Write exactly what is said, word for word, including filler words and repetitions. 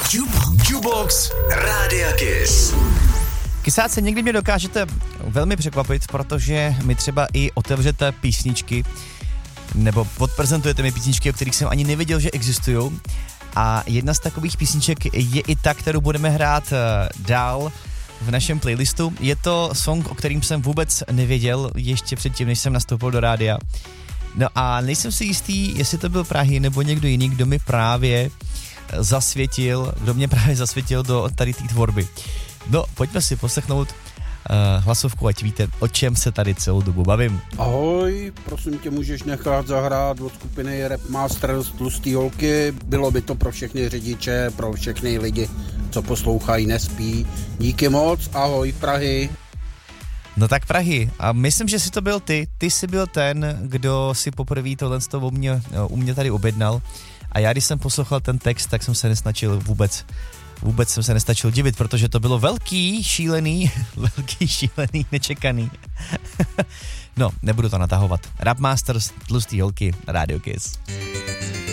Jukebox Rádia Kiss. Kysáci, někdy mě dokážete velmi překvapit, protože mi třeba i otevřete písničky, nebo odprezentujete mi písničky, o kterých jsem ani nevěděl, že existují. A jedna z takových písniček je i ta, kterou budeme hrát dál v našem playlistu. Je to song, o kterým jsem vůbec nevěděl ještě předtím, než jsem nastoupil do rádia. No a nejsem si jistý, jestli to byl Prahy nebo někdo jiný, kdo mi právě zasvětil, kdo mě právě zasvětil do tady té tvorby. No, pojďme si poslechnout uh, hlasovku, ať víte, o čem se tady celou dobu bavím. Ahoj, prosím tě, můžeš nechat zahrát od skupiny Rap Masters Tlustý holky. Bylo by to pro všechny řidiče, pro všechny lidi, co poslouchají, nespí. Díky moc, ahoj Prahy. No tak Prahy, a myslím, že jsi to byl ty. Ty jsi byl ten, kdo si poprvé tohle u mě, u mě tady objednal. A já, když jsem poslouchal ten text, tak jsem se nesnačil vůbec, vůbec jsem se nestačil divit, protože to bylo velký, šílený, velký, šílený, nečekaný. No, nebudu to natahovat. Rap Masters, Tlustý holky, Radio Kiss.